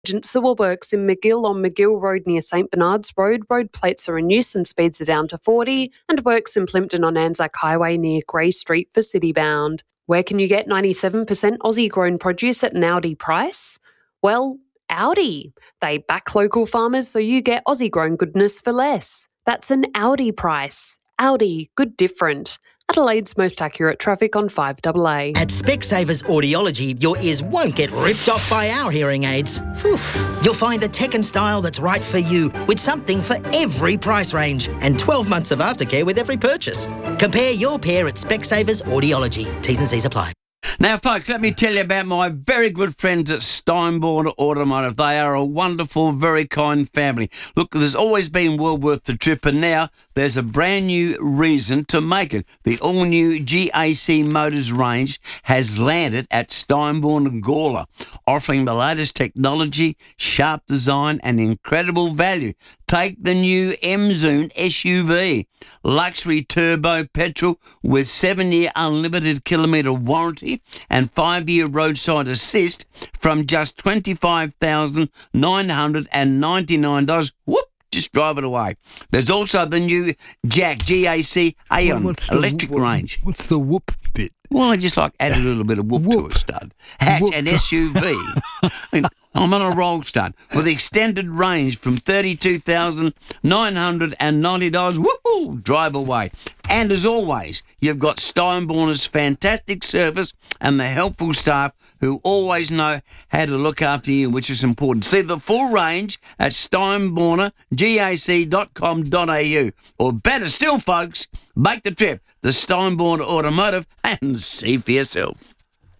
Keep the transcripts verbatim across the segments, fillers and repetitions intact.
Sewer works in McGill on McGill Road near St Bernard's Road. Road plates are in use and speeds are down to forty. And works in Plympton on Anzac Highway near Grey Street for Citybound. Where can you get ninety-seven percent Aussie-grown produce at an Aldi price? Well, Aldi. They back local farmers so you get Aussie-grown goodness for less. That's an Aldi price. Aldi, good different. Adelaide's most accurate traffic on five A A. At Specsavers Audiology, your ears won't get ripped off by our hearing aids. Whew. You'll find the tech and style that's right for you, with something for every price range and twelve months of aftercare with every purchase. Compare your pair at Specsavers Audiology. T's and C's apply. Now, folks, let me tell you about my very good friends at Steinborn Automotive. They are a wonderful, very kind family. Look, there's always been well worth the trip, and now there's a brand new reason to make it. The all-new G A C Motors range has landed at Steinborn and Gawler, offering the latest technology, sharp design and incredible value. Take the new M-Zune S U V, luxury turbo petrol with seven-year unlimited kilometre warranty and five-year roadside assist from just twenty-five thousand nine hundred ninety-nine dollars. Whoop! Just drive it away. There's also the new Jack G A C Aeon What's the electric whoop, range. What's the whoop bit? Well, I just like add a little bit of whoop, Whoop. to a stud. Hatch Whoop. and S U V. I mean, I'm on a roll stud with extended range from thirty-two thousand nine hundred ninety dollars. Woo! Drive away. And as always, you've got Steinborner's fantastic service and the helpful staff who always know how to look after you, which is important. See the full range at steinborner gac dot com dot a u. Or better still, folks, make the trip to Steinborn Automotive and see for yourself.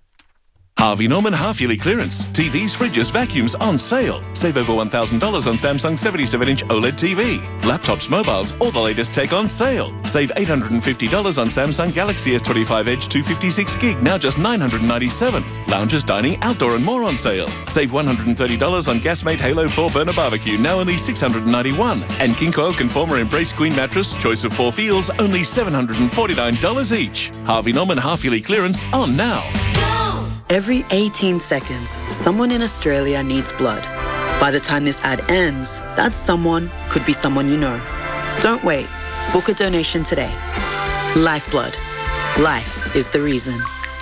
Harvey Norman half-yearly clearance. T Vs, fridges, vacuums on sale. Save over one thousand dollars on Samsung seventy-seven inch OLED T V. Laptops, mobiles, all the latest tech on sale. Save eight hundred fifty dollars on Samsung Galaxy S twenty-five Edge two fifty-six gig, now just nine hundred ninety-seven dollars. Lounges, dining, outdoor and more on sale. Save one hundred thirty dollars on Gasmate Halo four burner barbecue, now only six hundred ninety-one dollars. And King Coil Conformer Embrace Queen mattress, choice of four feels, only seven hundred forty-nine dollars each. Harvey Norman half-yearly clearance on now. Every eighteen seconds, someone in Australia needs blood. By the time this ad ends, that someone could be someone you know. Don't wait. Book a donation today. Lifeblood. Life is the reason.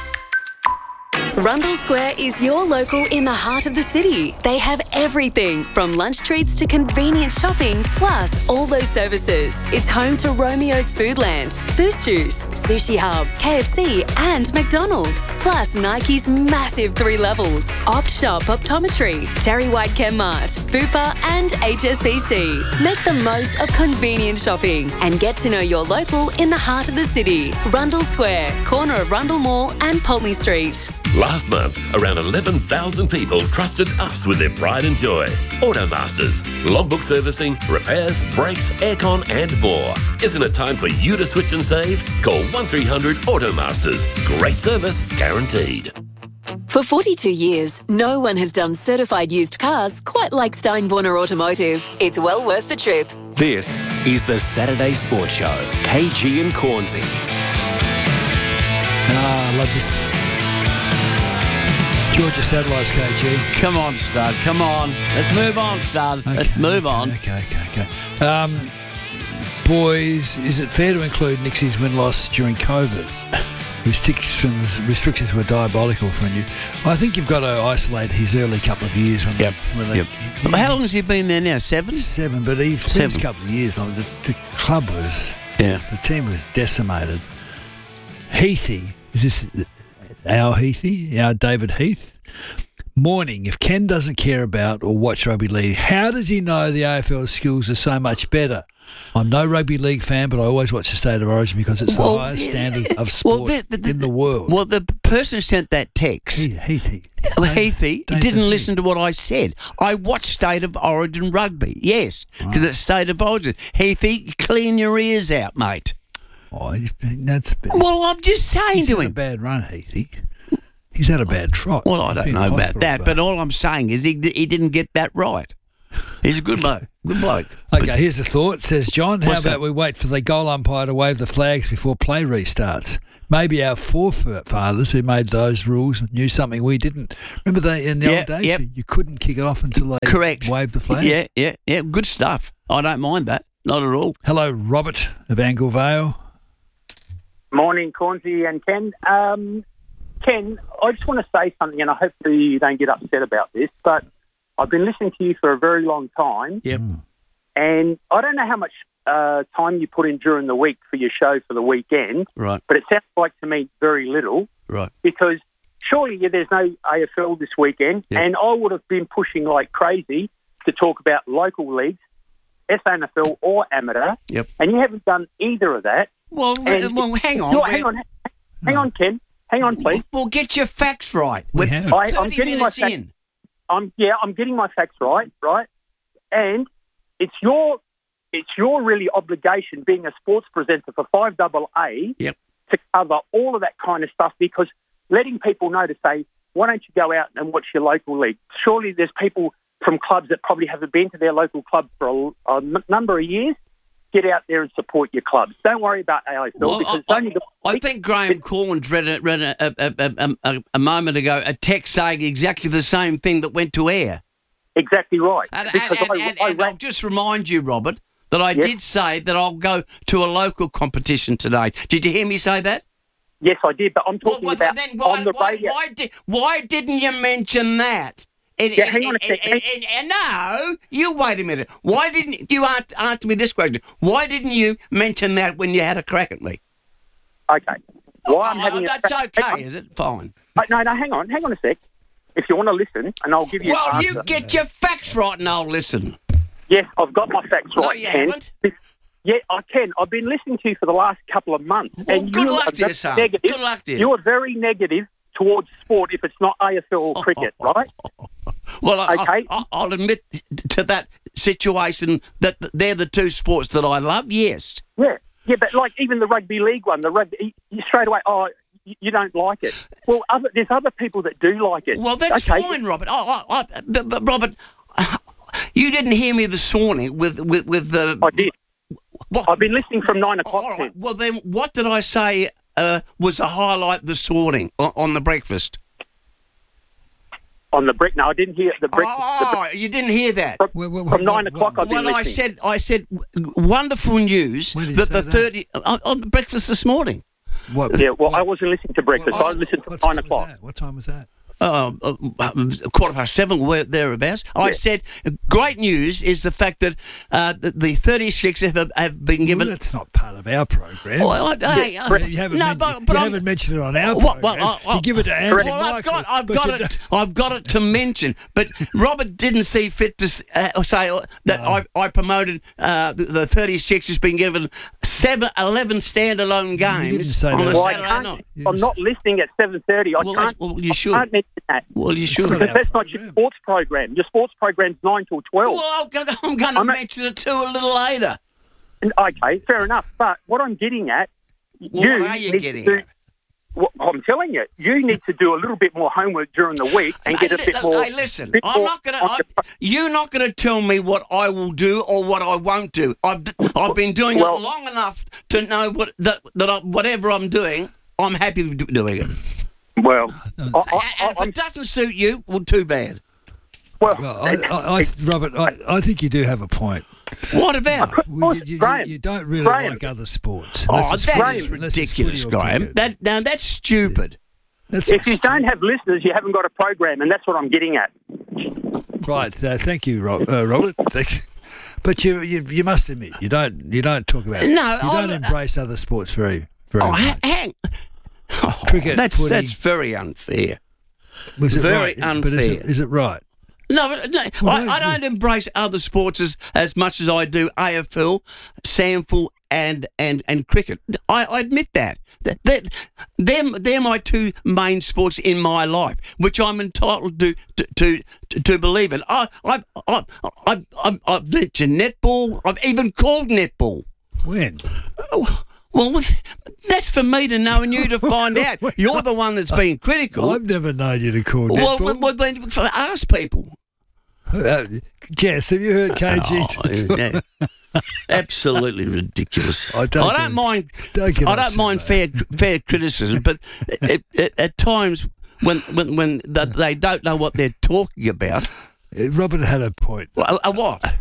Rundle Square is your local in the heart of the city. They have everything from lunch treats to convenient shopping, plus all those services. It's home to Romeo's Foodland, Boost Juice, Sushi Hub, K F C and McDonald's. Plus Nike's massive three levels, Op Shop Optometry, Terry White Chemmart, Fupa and H S B C. Make the most of convenient shopping and get to know your local in the heart of the city. Rundle Square, corner of Rundle Mall and Pulteney Street. Last month, around eleven thousand people trusted us with their pride and joy. Automasters, logbook servicing, repairs, brakes, aircon and more. Isn't it time for you to switch and save? Call one three hundred Automasters. Great service guaranteed. For forty-two years, no one has done certified used cars quite like Steinborner Automotive. It's well worth the trip. This is the Saturday Sports Show. K G and Cornsey. Ah, I love this. Georgia Satellites, K G. Come on, Stud. Come on. Let's move on, Stud. Okay, Let's move okay, on. Okay, okay, okay. Um, boys, is it fair to include Nixie's win-loss during COVID? Restrictions restrictions were diabolical for you. I think you've got to isolate his early couple of years. When Yep. They, when they, yep. he, How long has he been there now? Seven? Seven, but he first Seven. couple of years, I mean, the, the club was, Yeah. the team was decimated. Heathy, is this our Heathy, our David Heath? Morning, if Ken doesn't care about or watch rugby league, how does he know the A F L skills are so much better? I'm no rugby league fan, but I always watch the State of Origin because it's the Well, highest yeah. standard of sport Well, the- the- in the world. Well, the person who sent that text, He- Heathy. well, Heathy, David didn't Heath. listen to what I said. I watched State of Origin rugby, yes, because it's State of Origin. Heathy, clean your ears out, mate. Oh, he's been- that's Well, I'm just saying he's to had a him. bad run, Heathy. He's had a bad trot. Well, I He's don't been know in about hospital that, for- but all I'm saying is he he didn't get that right. He's a good bloke. Good bloke. Okay, here's a thought. Says John, how What's about that? we wait for the goal umpire to wave the flags before play restarts? maybe our forefathers who made those rules knew something we didn't. Remember they in the Yeah, old days, yep. you, you couldn't kick it off until they Correct. waved the flag. Yeah, yeah, yeah. Good stuff. I don't mind that. Not at all. Hello, Robert of Angle Vale. Morning, Cornsey and Ken. Um, Ken, I just want to say something, and I hope that you don't get upset about this, but I've been listening to you for a very long time, Yep. and I don't know how much uh, time you put in during the week for your show for the weekend, Right, but it sounds like to me very little, right. because surely yeah, there's no A F L this weekend, Yep. and I would have been pushing like crazy to talk about local leagues, S A N F L or amateur, Yep. and you haven't done either of that. Well, And- well hang on. No, We're- hang on, hang on, Ken. Hang on, please. Well, get your facts right. We We're have. I- I'm thirty getting my minutes facts- in. I'm yeah, I'm getting my facts right, right? And it's your it's your really obligation being a sports presenter for five double A Yep. to cover all of that kind of stuff, because letting people know to say, why don't you go out and watch your local league? Surely there's people from clubs that probably haven't been to their local club for a, a n- number of years. Get out there and support your clubs. Don't worry about A I F L Well, because I, it's only the I, I think Graham Corns read, a, read a, a, a, a, a moment ago a text saying exactly the same thing that went to air. exactly right. And, because and, and, I, and, I and I'll ran- just remind you, Robert, that I Yes. did say that I'll go to a local competition today. Did you hear me say that? yes, I did, but I'm talking well, about then why, on the why, radio. why, did, why didn't you mention that? And, Yeah, hang on a and- second. and- and- and no, you wait a minute. Why didn't you answer, answer me this question? Why didn't you mention that when you had a crack at me? Okay. Why I'm Oh, having a that's crack- hang on. okay, is it? Fine. Uh, no, no, hang on, hang on a sec. If you want to listen, and I'll give you Well, an you answer. get your facts right and I'll listen. Yes, I've got my facts No, right, you Ken. haven't. Yeah, I can. I've been listening to you for the last couple of months. Well, and good you luck are to you, very son. negative. Good luck to you. You are very negative towards sport if it's not A F L or cricket, right? Well, I, Okay. I, I'll admit to that situation that they're the two sports that I love, yes. Yeah. Yeah, but like even the rugby league one, the rugby, you straight away, oh, you, you don't like it. Well, other, there's other people that do like it. Well, that's okay. fine, Robert. Oh, I, I, but, but Robert, you didn't hear me this morning with, with, with the... I did. What, I've been listening from nine o'clock. all right. Ken. Well, then what did I say uh, was a highlight this morning on, on the breakfast? On the brick. No, I didn't hear the brick. Oh, you didn't hear that. From, Wait, wait, from wait, nine wait, o'clock, wait. I've been Well, I listening. said, I said, wonderful news When did you that say the that? thirty on, on breakfast this morning. What, Yeah, well, what- I wasn't listening to breakfast. what- I listened to what nine time was o'clock. that? What time was that? Uh, uh, quarter past seven, where thereabouts. I Yeah. said, great news is the fact that uh, the, the thirty-six have, have been Well, given. that's not part of our program. Oh, I, hey, uh, you haven't, no, men- but, but you I'm- haven't mentioned it on our Well, program. well, I- I- you give it to Andrew Well, I've Michael, got, I've but got you it. don't- I've got it to mention, but Robert didn't see fit to s- uh, say that No. I, I promoted uh, the, the thirty-six has been given seven, eleven standalone games didn't say on that. a Well, I Saturday can't, night. I'm not listening at seven thirty. I Well, can't. that's- well, you I should. can't mention that. Well, you It's should. not Because our that's not your program. sports program. Your sports program's nine till twelve. Well, I'm going I'm going to I'm a- mention it too a little later. And, okay, fair enough. But what I'm getting at, Well, you what are you need getting to do, at? Well, I'm telling you, you need to do a little bit more homework during the week and get a Hey, bit li- more. Hey, listen, bit I'm more not going on to. your- You're not going to tell me what I will do or what I won't do. I've I've been doing Well- it long enough to know what that that I, whatever I'm doing, I'm happy with do- doing it. Well, I, And, I, and if I'm, it doesn't suit you, well, too bad. well, Well, I, I, I, Robert, I, I think you do have a point. What about? Well, you, you, Graham, you don't really Graham. like other sports. Oh, Unless it's that footy- is unless it's ridiculous, footy or Graham. cricket. That now that's stupid. That's if you don't have listeners, you haven't got a program, and that's what I'm getting at. right. Uh, thank you, Rob, uh, Robert. Thanks. But you, you, you must admit you don't, you don't talk about. No, you don't I'm- embrace other sports very, very Oh, much. ha- hang. Oh, Cricket, That's footy. that's very unfair. Was it very right? But is it, unfair. is it right? No, but no Well, I, no, I don't embrace other sports as, as much as I do A F L, Samful, and and and cricket. I, I admit that. That, that them they're my two main sports in my life, which I'm entitled to to to, to, to believe in. I I I I I I've mentioned netball. I've even called netball. When? Oh, well, that's for me to know and you to find out. You're the one that's been critical. I've never known you to call Well, netball. well, well, then ask people. Uh, Jess, have you heard K G? Oh, yeah. Absolutely ridiculous. I don't I don't get- mind. don't get I don't upset mind about fair fair criticism, but at, at, at times when when when the, they don't know what they're talking about. Uh, Robert had a point. Well, a, a what?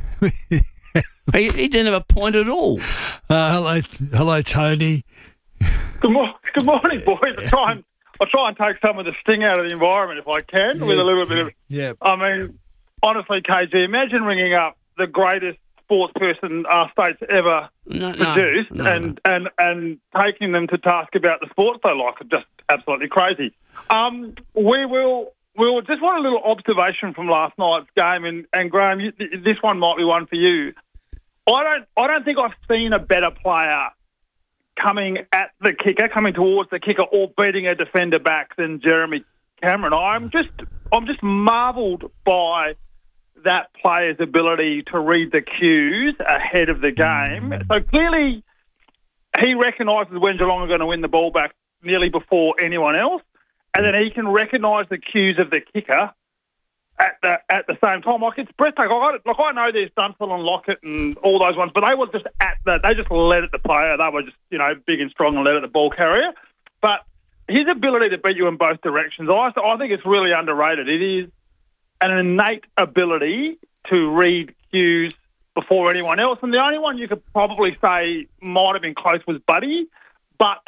he, he didn't have a point at all. Uh, hello, hello, Tony. Good, mo- good morning, boys. I try and I try and take some of the sting out of the environment if I can, with a little bit of. Yeah. I mean, honestly, K G, imagine ringing up the greatest sports person our state's ever No, no, produced no, and, and and taking them to task about the sports they like. Just absolutely crazy. Um, we will. We'll just want a little observation from last night's game, and, and Graham, you, this one might be one for you. I don't. I don't think I've seen a better player coming at the kicker, coming towards the kicker, or beating a defender back than Jeremy Cameron. I'm just. I'm just marvelled by that player's ability to read the cues ahead of the game. So clearly, he recognises when Geelong are going to win the ball back nearly before anyone else. And then he can recognise the cues of the kicker at the at the same time. Like, it's breathtaking. Like, I, like, I know there's Dunstall and Lockett and all those ones, but they were just at the, they just led at the player. They were just, you know, big and strong and led at the ball carrier. But his ability to beat you in both directions, I, I think it's really underrated. It is an innate ability to read cues before anyone else. And the only one you could probably say might have been close was Buddy, but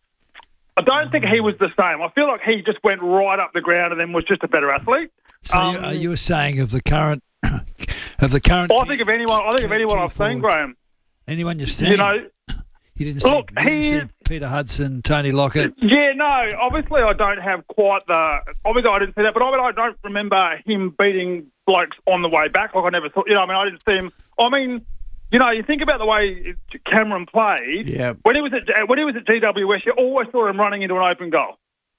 I don't think he was the same. I feel like he just went right up the ground and then was just a better athlete. So Um, you, are you saying of the current of the current? I think of anyone. I think of anyone I've seen, Graham. Anyone you've seen? You know, you didn't see, look, you didn't he see is- Peter Hudson, Tony Lockett. yeah, no. Obviously, I don't have quite the. Obviously, I didn't see that, but I, mean, I don't remember him beating blokes on the way back. Like, I never thought. You know, I mean, I didn't see him. I mean, you know, you think about the way Cameron played. Yeah. When he was at when he was at G W S, you always saw him running into an open goal.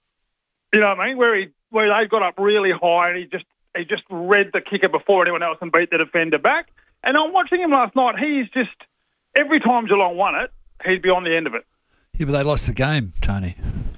You know what I mean? Where he where they got up really high and he just he just read the kicker before anyone else and beat the defender back. And I'm watching him last night. He's just every time Geelong won it, he'd be on the end of it. Yeah, but they lost the game, Tony.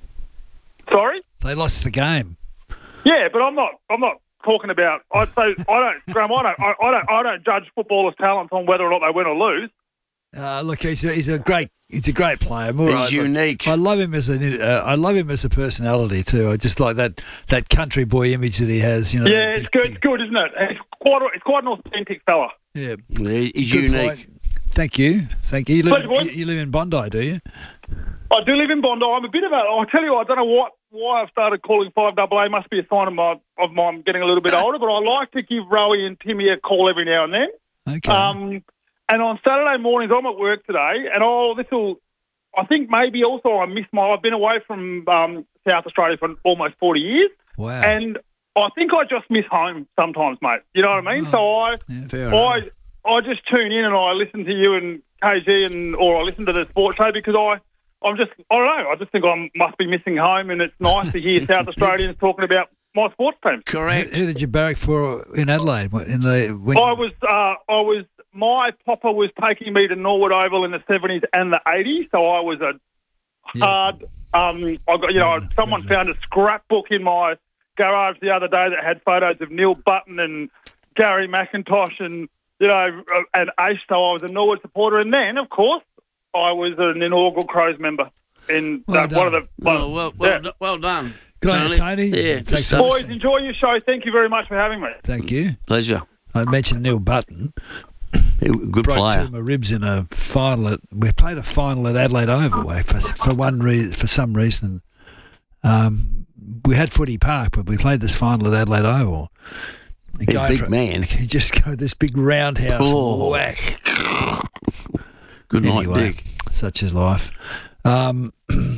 Sorry? They lost the game. Yeah, but I'm not. I'm not talking about. I so I don't, Graham. I don't. I, I don't. I don't judge footballers' talents on whether or not they win or lose. Uh, look, he's a, he's a great he's a great player. More He's right, look, unique. I love him as a uh, I love him as a personality too. I just like that that country boy image that he has. You know. Yeah, it's good. It's good, isn't it? It's quite. A, it's quite an authentic fella. Yeah, He's Good unique. point. Thank you, thank you. You live, Pleasure, boys. you, you live in Bondi, do you? I do live in Bondi. I'm a bit of a. I'll tell you, I don't know what why I've started calling five double A. Must be a sign of my of my I'm getting a little bit older. But I like to give Rowie and Timmy a call every now and then. Okay. Um, and on Saturday mornings, I'm at work today, and oh, this will. I think maybe also I miss my. I've been away from um, South Australia for almost forty years, wow. and I think I just miss home sometimes, mate. You know what I mean? Oh, so I, yeah, fair enough. I, I just tune in and I listen to you and K G and or I listen to the sports show because I. I'm just, I don't know, I just think I must be missing home and it's nice to hear South Australians talking about my sports team. Correct. Who, who did you barrack for in Adelaide? In the when, I was, uh, I was, my papa was taking me to Norwood Oval in the seventies and the eighties, so I was a Yeah. hard, um, I got, you know, Red- someone Red- found a scrapbook in my garage the other day that had photos of Neil Button and Gary McIntosh and, you know, uh, and Ace, so I was a Norwood supporter. And then, of course, I was an inaugural Crows member in Well uh, one of done. the. Well, well, well, yeah. d- well done. Good on you, Tony. Yeah, Thanks good for stuff. Boys, enjoy your show. Thank you very much for having me. Thank you. Pleasure. I mentioned Neil Button. Good Broke two player. of my ribs in a final. At, we played a final at Adelaide Oval eh, for for one re- for some reason. Um, we had Footy Park, but we played this final at Adelaide Oval. The He's a guy big fro- man. He just go this big roundhouse Oh. whack. Good night, Anyway, Dick. such is life. Um,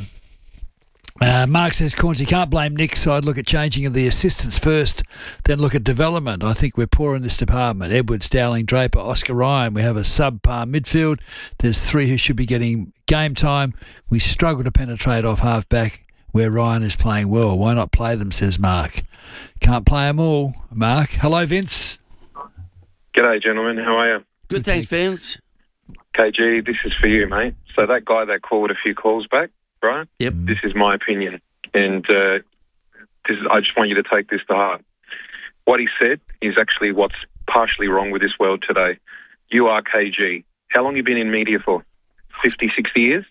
uh, Mark says, Corns, you can't blame Nick's side. Look at changing of the assistants first, then look at development. I think we're poor in this department. Edwards, Dowling, Draper, Oscar Ryan. We have a subpar midfield. There's three who should be getting game time. We struggle to penetrate off half-back where Ryan is playing well. Why not play them, says Mark. Can't play them all, Mark. Hello, Vince. G'day, gentlemen. How are you? Good, thanks, Vince. K G, this is for you, mate. So that guy that called a few calls back, right? Yep. This is my opinion, and uh, this is, I just want you to take this to heart. What he said is actually what's partially wrong with this world today. You are K G. How long you been in media for? fifty, sixty years?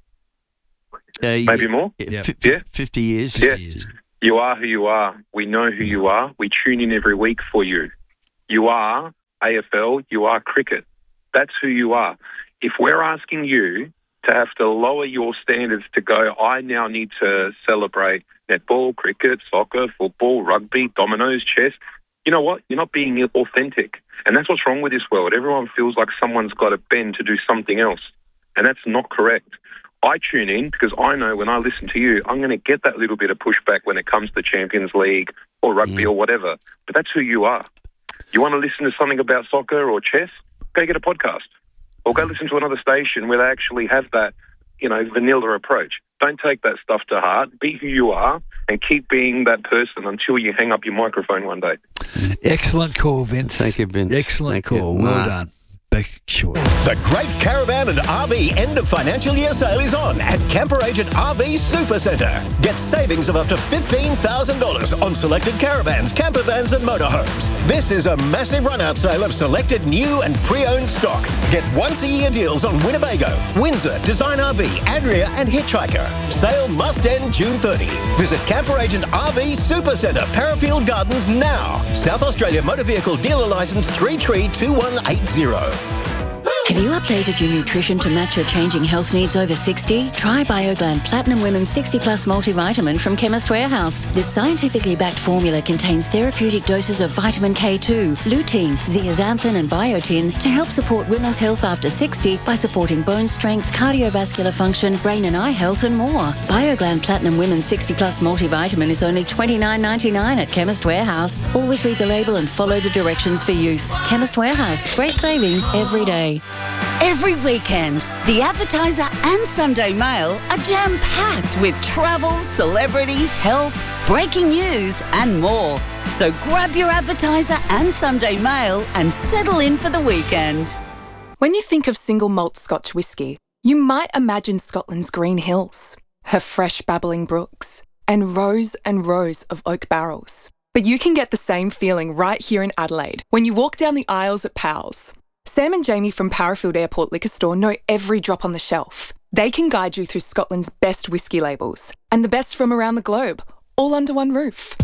Uh, Maybe more? Yeah, Yeah. yeah. fifty years. Yeah. You are who you are. We know who you are. We tune in every week for you. You are A F L. You are cricket. That's who you are. If we're asking you to have to lower your standards to go, I now need to celebrate netball, cricket, soccer, football, rugby, dominoes, chess, you know what? You're not being authentic. And that's what's wrong with this world. Everyone feels like someone's got to bend to do something else. And that's not correct. I tune in because I know when I listen to you, I'm going to get that little bit of pushback when it comes to Champions League or rugby mm. or whatever. But that's who you are. You want to listen to something about soccer or chess? Go get a podcast. Or go listen to another station where they actually have that, you know, vanilla approach. Don't take that stuff to heart. Be who you are and keep being that person until you hang up your microphone one day. Excellent call, Vince. Thank you, Vince. Excellent Thank call. You. Well Nah. done. Back short. The Great Caravan and R V End of Financial Year Sale is on at Camper Agent R V Super Centre. Get savings of up to fifteen thousand dollars on selected caravans, camper vans and motorhomes. This is a massive run-out sale of selected new and pre-owned stock. Get once-a-year deals on Winnebago, Windsor, Design R V, Adria and Hitchhiker. Sale must end June thirtieth. Visit Camper Agent R V Super Centre, Parafield Gardens now. South Australia Motor Vehicle Dealer Licence three three two one eight zero. Have you updated your nutrition to match your changing health needs over sixty? Try BioGland Platinum Women's sixty plus multivitamin from Chemist Warehouse. This scientifically backed formula contains therapeutic doses of vitamin K two, lutein, zeaxanthin and biotin to help support women's health after sixty by supporting bone strength, cardiovascular function, brain and eye health and more. BioGland Platinum Women's sixty plus multivitamin is only twenty-nine ninety-nine at Chemist Warehouse. Always read the label and follow the directions for use. Chemist Warehouse. Great savings every day. Every weekend, the Advertiser and Sunday Mail are jam-packed with travel, celebrity, health, breaking news and more. So grab your Advertiser and Sunday Mail and settle in for the weekend. When you think of single malt Scotch whisky, you might imagine Scotland's green hills, her fresh babbling brooks, and rows and rows of oak barrels. But you can get the same feeling right here in Adelaide when you walk down the aisles at Powell's. Sam and Jamie from Parafield Airport Liquor Store know every drop on the shelf. They can guide you through Scotland's best whisky labels and the best from around the globe, all under one roof.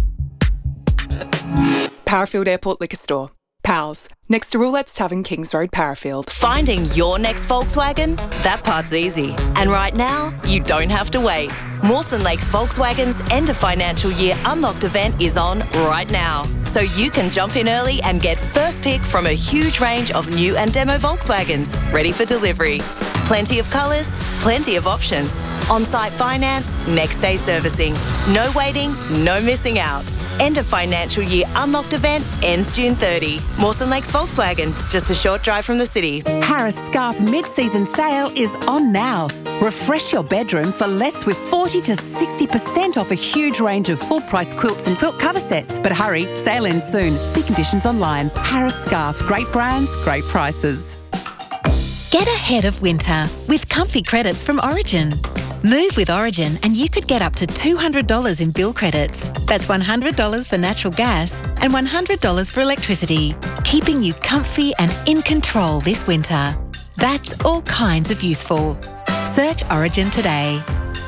Parafield Airport Liquor Store. Powell's, next to Roulette's Tavern, Kings Road, Parafield. Finding your next Volkswagen? That part's easy. And right now, you don't have to wait. Mawson Lakes Volkswagen's end of financial year unlocked event is on right now. So you can jump in early and get first pick from a huge range of new and demo Volkswagens ready for delivery. Plenty of colours, plenty of options. On-site finance, next day servicing. No waiting, no missing out. End of financial year unlocked event ends June thirtieth. Mawson Lakes Volkswagen, just a short drive from the city. Harris Scarf mid-season sale is on now. Refresh your bedroom for less with forty to sixty percent off a huge range of full-price quilts and quilt cover sets. But hurry, sale ends soon. See conditions online. Harris Scarf, great brands, great prices. Get ahead of winter with comfy credits from Origin. Move with Origin and you could get up to two hundred dollars in bill credits. That's one hundred dollars for natural gas and one hundred dollars for electricity, keeping you comfy and in control this winter. That's all kinds of useful. Search Origin today.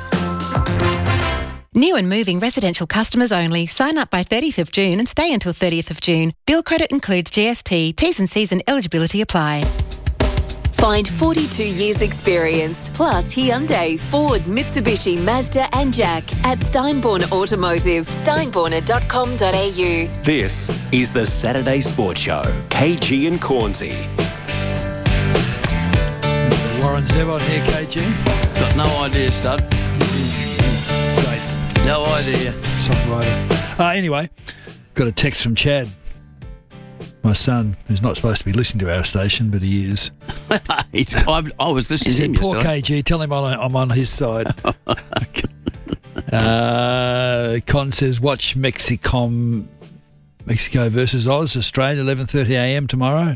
New and moving residential customers only. Sign up by thirtieth of June and stay until thirtieth of June. Bill credit includes G S T. T's and C's and eligibility apply. Find forty-two years experience, plus Hyundai, Ford, Mitsubishi, Mazda and Jack at Steinborn Automotive, steinborner dot com dot a u. This is the Saturday Sports Show. K G and Cornsey. Warren Zevon here, K G. Got no idea, stud. Great. No idea. Songwriter. Uh, anyway, got a text from Chad. My son, who's not supposed to be listening to our station, but he is. He's, I, I was listening to him Poor yesterday. K G, tell him I'm on, I'm on his side. uh, Con says, watch Mexicom, Mexico versus Oz, Australia, eleven thirty a m tomorrow.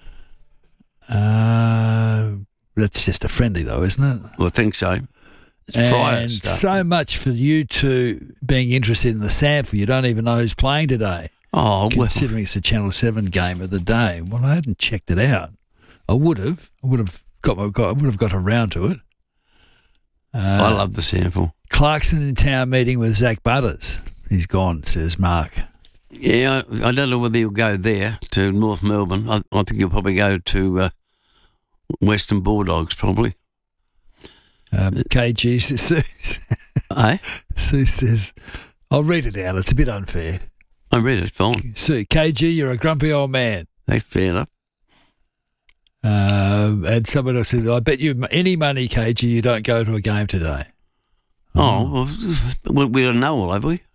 Uh, that's just a friendly, though, isn't it? Well, I think so. It's Friday And stuff. so much for you two being interested in the sample. You don't even know who's playing today. Oh, well. Considering it's a Channel seven game of the day. Well, I hadn't checked it out. I would have. I would have got. got I would have got around to it. Uh, I love the sample. Clarkson in town meeting with Zach Butters. He's gone, says Mark. Yeah, I, I don't know whether he'll go there to North Melbourne. I, I think he'll probably go to uh, Western Bulldogs, probably. Um, K G says, Sue, eh? Sue says, I'll read it out. It's a bit unfair. I read it, fine. Sue, K G, you're a grumpy old man. That's fair enough. Um, and someone else says, I bet you any money, K G, you don't go to a game today. Oh, well, we don't know all, have we?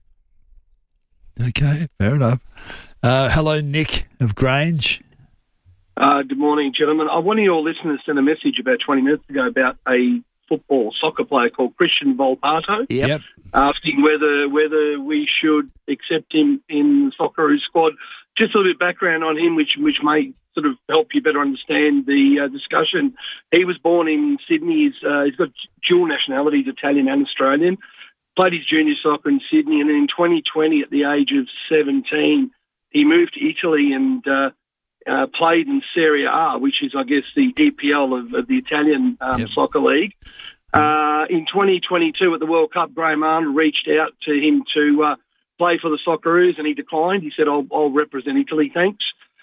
Okay, fair enough. Uh, hello, Nick of Grange. Uh, good morning, gentlemen. Uh, one of your listeners sent a message about twenty minutes ago about a football soccer player called Christian Volpato, yep. asking whether whether we should accept him in the Socceroos squad. Just a little bit of background on him, which which may sort of help you better understand the uh, discussion. He was born in Sydney. He's, uh, he's got dual nationalities, Italian and Australian. Played his junior soccer in Sydney, and then in twenty twenty, at the age of seventeen, he moved to Italy and uh, uh, played in Serie A, which is, I guess, the E P L of, of the Italian um, yep. soccer league. Uh, in twenty twenty-two, at the World Cup, Graham Arnold reached out to him to uh, play for the Socceroos, and he declined. He said, I'll, I'll represent Italy, thanks.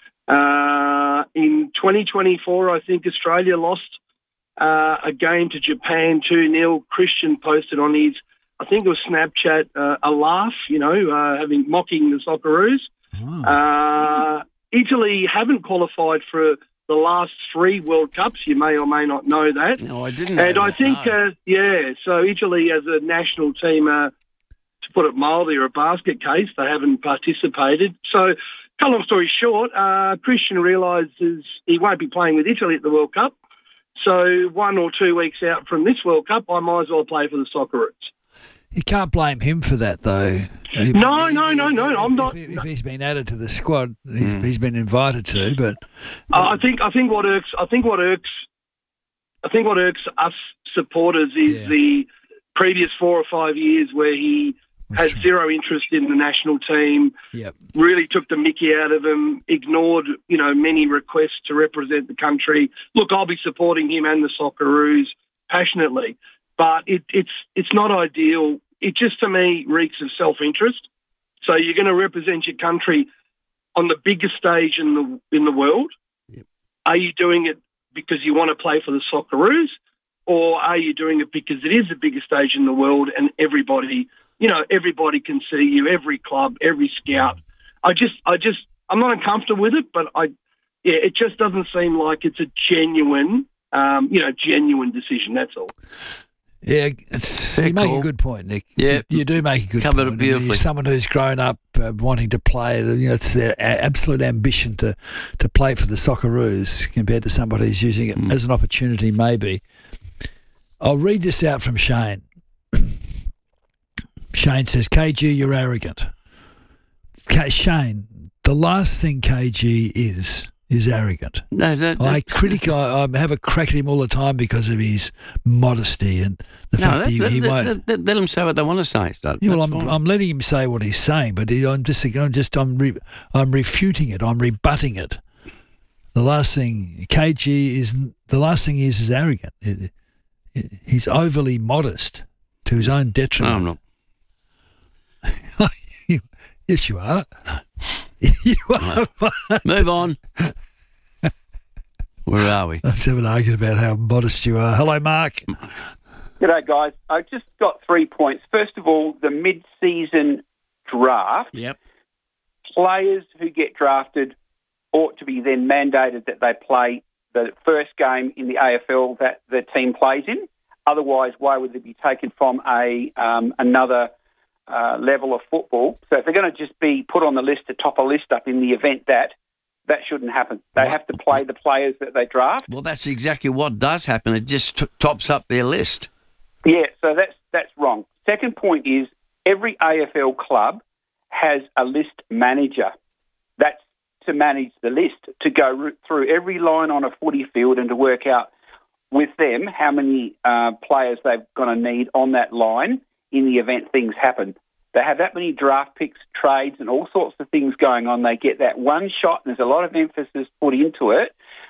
Uh, in twenty twenty-four, I think Australia lost uh, a game to Japan two nil. Christian posted on his, I think it was Snapchat, uh, a laugh, you know, uh, having mocking the Socceroos. Oh. Uh, Italy haven't qualified for the last three World Cups. You may or may not know that. No, I didn't. And know I that, think, no. uh, yeah, so Italy as a national team, uh, to put it mildly, are a basket case. They haven't participated. So, cut a long story short, uh, Christian realises he won't be playing with Italy at the World Cup. So one or two weeks out from this World Cup, I might as well play for the Socceroos. You can't blame him for that, though. No, no, no, no. I'm not. If, if he's been added to the squad, he's, mm. he's been invited to. But uh, I think, I think what irks, I think what irks, I think what irks us supporters is yeah. the previous four or five years where he That's had true. zero interest in the national team. Yep. Really took the mickey out of him. Ignored, you know, many requests to represent the country. Look, I'll be supporting him and the Socceroos passionately, but it, it's it's not ideal. It just, to me, reeks of self-interest. So you're going to represent your country on the biggest stage in the in the world. Yep. Are you doing it because you want to play for the Socceroos, or are you doing it because it is the biggest stage in the world and everybody, you know, everybody can see you, every club, every scout? I just, I just, I'm not uncomfortable with it, but I, yeah, it just doesn't seem like it's a genuine, um, you know, genuine decision. That's all. Yeah, it's, you make a good point, Nick. Yeah, you, you do make a good covered point. it beautifully. You're someone who's grown up uh, wanting to play, you know, it's their a- absolute ambition to, to play for the Socceroos compared to somebody who's using it mm. as an opportunity, maybe. I'll read this out from Shane. Shane says, K G, you're arrogant. K- Shane, the last thing K G is, is arrogant. No, that, I critic. I, I have a crack at him all the time because of his modesty and the no, fact that, that he, that, he that, won't. That, that, let him say what they want to say. That, yeah, well, I'm, fine. I'm letting him say what he's saying, but he, I'm just, I'm just, I'm, re, I'm refuting it. I'm rebutting it. The last thing K G is, the last thing he is, is arrogant. It, it, he's overly modest to his own detriment. No, I'm not. Yes, you are. You are. Move on. Where are we? Let's have an argument about how modest you are. Hello, Mark. G'day, guys. I just got three points. First of all, the mid-season draft. Yep. Players who get drafted ought to be then mandated that they play the first game in the A F L that the team plays in. Otherwise, why would they be taken from a um, another uh, level of football? So if they're going to just be put on the list to top a list up in the event that, that shouldn't happen. They what? have to play the players that they draft. Well, that's exactly what does happen. It just t- tops up their list. Yeah, so that's that's wrong. Second point is every A F L club has a list manager. That's to manage the list, to go through every line on a footy field and to work out with them how many uh, players they're going to need on that line in the event things happen. They have that many draft picks, trades and all sorts of things going on. They get that one shot, and there's a lot of emphasis put into it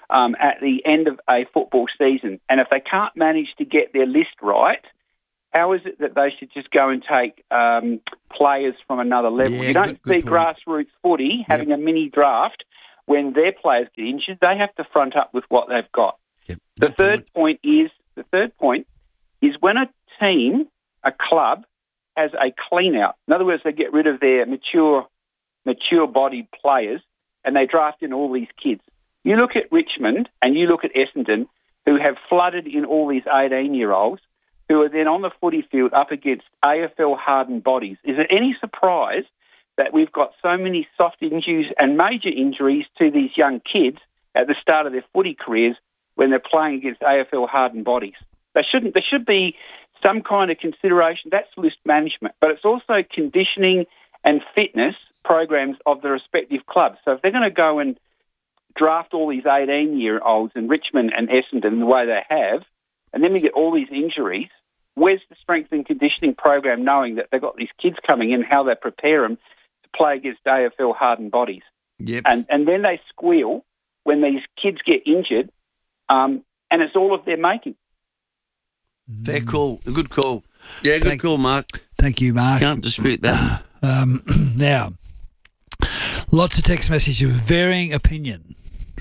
um, at the end of a football season. And if they can't manage to get their list right, how is it that they should just go and take um, players from another level? Yeah, you don't good- good see point. grassroots footy having a mini draft when their players get injured. They have to front up with what they've got. The third point is the third point is when a team, a club, has a clean out. In other words, they get rid of their mature, mature bodied players and they draft in all these kids. You look at Richmond and you look at Essendon, who have flooded in all these eighteen-year-olds who are then on the footy field up against A F L-hardened bodies. Is it any surprise that we've got so many soft injuries and major injuries to these young kids at the start of their footy careers when they're playing against A F L-hardened bodies? They shouldn't. There should be some kind of consideration. That's list management, but it's also conditioning and fitness programs of the respective clubs. So if they're going to go and draft all these eighteen-year-olds in Richmond and Essendon the way they have, and then we get all these injuries, where's the strength and conditioning program knowing that they've got these kids coming in, how they prepare them to play against A F L-hardened bodies? Yep. And, and then they squeal when these kids get injured, um, and it's all of their making. Fair call. A good call. Yeah, good Thank- call, Mark. Thank you, Mark. Can't dispute that. Um, now, lots of text messages with varying opinion.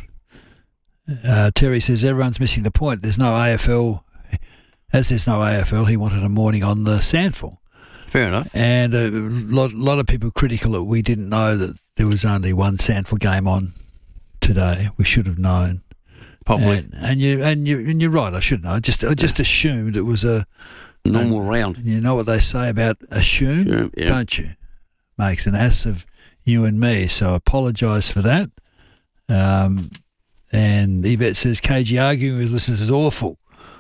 Uh, Terry says everyone's missing the point. There's no A F L. As there's no A F L, he wanted a morning on the Sandful. Fair enough. And a lot, lot of people critical that we didn't know that there was only one Sandful game on today. We should have known. Probably. And, and you and you and you're right. I should know. Just I just assumed it was a normal round. You know what they say about assume, Yeah, yeah. don't you? Makes an ass of you and me. So I apologise for that. Um, and Yvette says K G arguing with listeners is awful.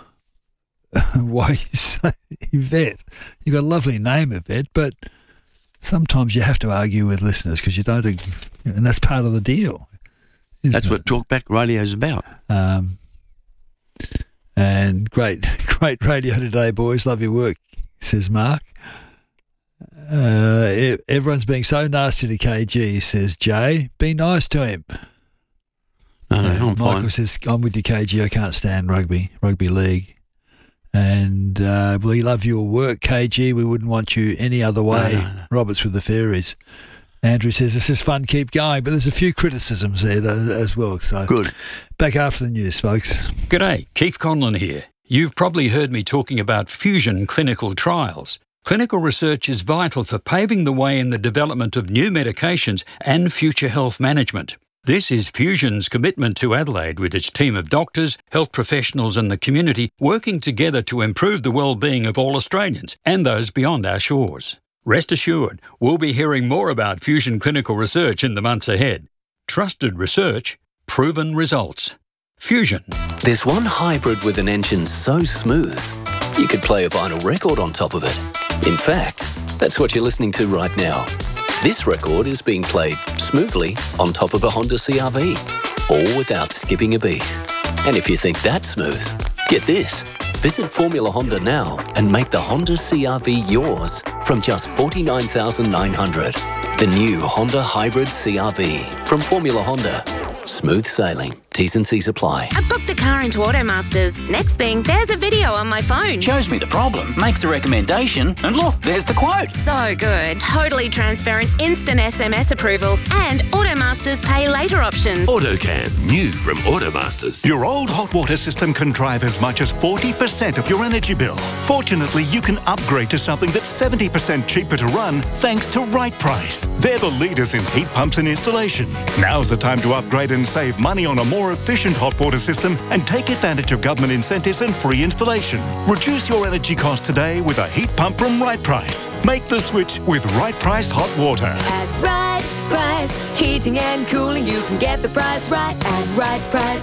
Why you say Yvette? You've got a lovely name, Yvette, but sometimes you have to argue with listeners because you don't, ag- and that's part of the deal. isn't That's it? what Talkback Radio is about. Um, and great, great radio today, boys. Love your work, says Mark. Uh, e- everyone's being so nasty to K G, says Jay. Be nice to him. No, no, Uh, I'm Michael fine. says, I'm with you, K G. I can't stand rugby, rugby league. And uh, we love your work, K G. We wouldn't want you any other way. No, no, no. Roberts with the fairies. Andrew says, this is fun, keep going. But there's a few criticisms there tho- as well. So Good. Back after the news, folks. G'day, Keith Conlon here. You've probably heard me talking about fusion clinical trials. Clinical research is vital for paving the way in the development of new medications and future health management. This is Fusion's commitment to Adelaide with its team of doctors, health professionals and the community working together to improve the well-being of all Australians and those beyond our shores. Rest assured, we'll be hearing more about Fusion clinical research in the months ahead. Trusted research, proven results. Fusion. There's one hybrid with an engine so smooth, you could play a vinyl record on top of it. In fact, that's what you're listening to right now. This record is being played smoothly on top of a Honda C R V, all without skipping a beat. And if you think that's smooth, get this. Visit Formula Honda now and make the Honda C R V yours from just forty-nine thousand nine hundred dollars. The new Honda Hybrid C R V from Formula Honda. Smooth sailing. T's and C's apply. I booked the car into Automasters. Next thing, there's a video on my phone. Shows me the problem, makes a recommendation, and look, there's the quote. So good. Totally transparent, instant S M S approval, and Automasters pay later options. AutoCam, new from Automasters. Your old hot water system can drive as much as forty percent of your energy bill. Fortunately, you can upgrade to something that's seventy percent cheaper to run thanks to Right Price. They're the leaders in heat pumps and installation. Now's the time to upgrade and save money on a more efficient hot water system and take advantage of government incentives and free installation. Reduce your energy costs today with a heat pump from Right Price. Make the switch with Right Price Hot Water. At Right Price, heating and cooling, you can get the price right at Right Price.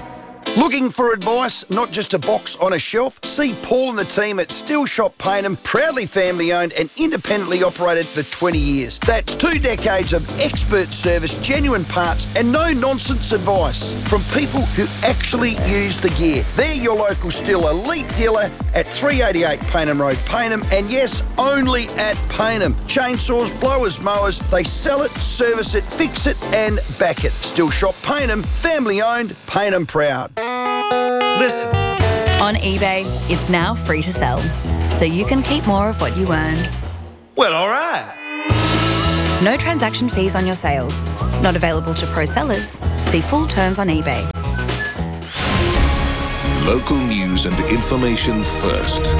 Looking for advice, not just a box on a shelf? See Paul and the team at Steel Shop Payneham, proudly family owned and independently operated for twenty years. That's two decades of expert service, genuine parts and no nonsense advice from people who actually use the gear. They're your local Steel Elite dealer at three eighty-eight Payneham Road, Payneham, and yes, only at Payneham. Chainsaws, blowers, mowers, they sell it, service it, fix it and back it. Steel Shop Payneham, family owned, Payneham proud. Listen. On eBay, it's now free to sell, so you can keep more of what you earn. Well, all right. No transaction fees on your sales. Not available to pro sellers. See full terms on eBay. Local news and information first.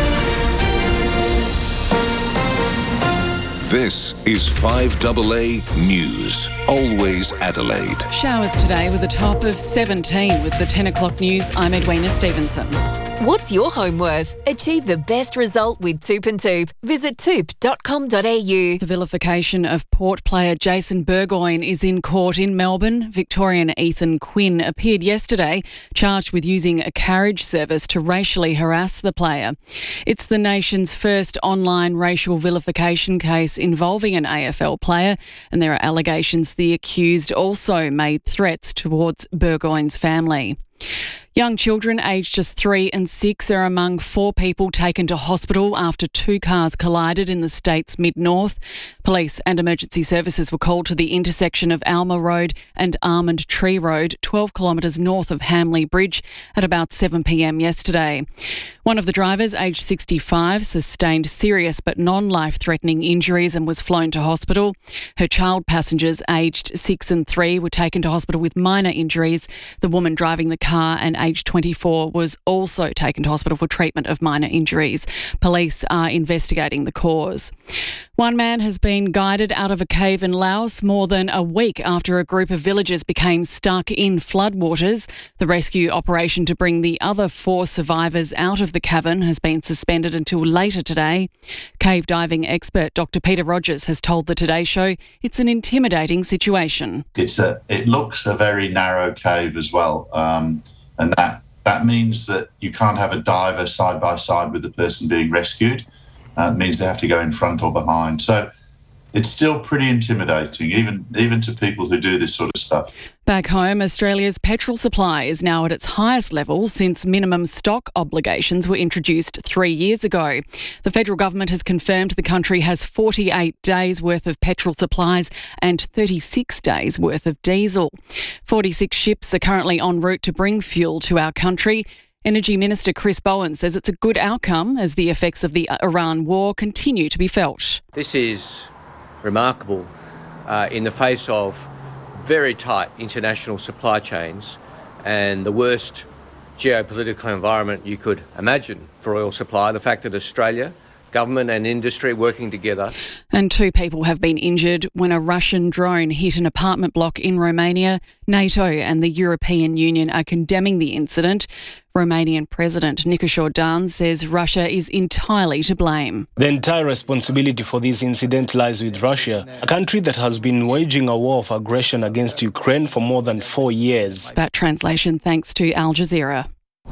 This is five A A News. Always Adelaide. Showers today with a top of seventeen. With the ten o'clock news, I'm Edwina Stevenson. What's your home worth? Achieve the best result with Toop and Toop. Visit toop dot com dot a u. The vilification of Port player Jason Burgoyne is in court in Melbourne. Victorian Ethan Quinn appeared yesterday, charged with using a carriage service to racially harass the player. It's the nation's first online racial vilification case involving an A F L player, and there are allegations the accused also made threats towards Burgoyne's family. Young children aged just three and six are among four people taken to hospital after two cars collided in the state's mid-north. Police and emergency services were called to the intersection of Alma Road and Almond Tree Road, twelve kilometres north of Hamley Bridge, at about seven p m yesterday. One of the drivers, aged sixty-five, sustained serious but non-life-threatening injuries and was flown to hospital. Her child passengers, aged six and three, were taken to hospital with minor injuries. The woman driving the car and aged twenty-four was also taken to hospital for treatment of minor injuries. Police are investigating the cause. One man has been guided out of a cave in Laos more than a week after a group of villagers became stuck in floodwaters. The rescue operation to bring the other four survivors out of the cavern has been suspended until later today. Cave diving expert Doctor Peter Rogers has told the Today Show it's an intimidating situation. It's a, it looks a very narrow cave as well. Um, And that, that means that you can't have a diver side by side with the person being rescued. Uh, it means they have to go in front or behind. So it's still pretty intimidating, even even to people who do this sort of stuff. Back home, Australia's petrol supply is now at its highest level since minimum stock obligations were introduced three years ago. The federal government has confirmed the country has forty-eight days worth of petrol supplies and thirty-six days worth of diesel. forty-six ships are currently en route to bring fuel to our country. Energy Minister Chris Bowen says it's a good outcome as the effects of the Iran war continue to be felt. This is remarkable uh, in the face of very tight international supply chains and the worst geopolitical environment you could imagine for oil supply. The fact that Australia, government and industry working together. And two people have been injured when a Russian drone hit an apartment block in Romania. NATO and the European Union are condemning the incident. Romanian President Nicolae Dan says Russia is entirely to blame. The entire responsibility for this incident lies with Russia, a country that has been waging a war of aggression against Ukraine for more than four years. That translation thanks to Al Jazeera.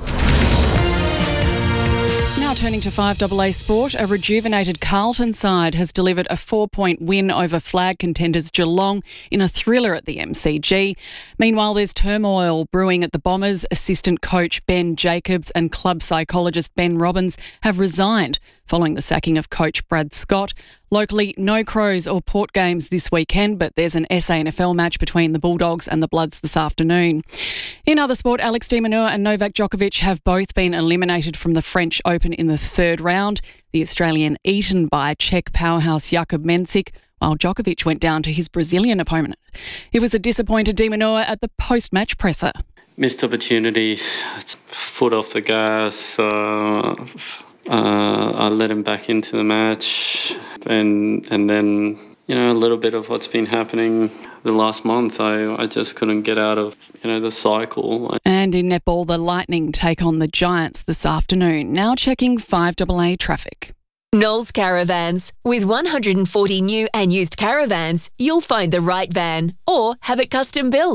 Now turning to five A A Sport, a rejuvenated Carlton side has delivered a four-point win over flag contenders Geelong in a thriller at the M C G. Meanwhile, there's turmoil brewing at the Bombers. Assistant coach Ben Jacobs and club psychologist Ben Robbins have resigned following the sacking of coach Brad Scott. Locally, no Crows or Port games this weekend, but there's an S A N F L match between the Bulldogs and the Bloods this afternoon. In other sport, Alex de Minaur and Novak Djokovic have both been eliminated from the French Open in the third round. The Australian eaten by Czech powerhouse Jakub Mensik, while Djokovic went down to his Brazilian opponent. It was a disappointed de Minaur at the post-match presser. Missed opportunity, foot off the gas. Uh, uh, I let him back into the match, and and then you know a little bit of what's been happening the last month. I I just couldn't get out of you know the cycle. And in netball, the Lightning take on the Giants this afternoon. Now checking five A A traffic. Knowles Caravans. With one hundred forty new and used caravans, you'll find the right van or have it custom built.